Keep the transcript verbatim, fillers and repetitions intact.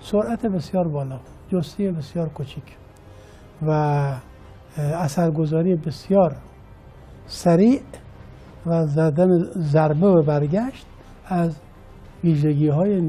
سرعت بسیار بالا، جسته بسیار کوچیک و اثرگذاری بسیار سریع و زدن ضربه و برگشت از ویژگی‌های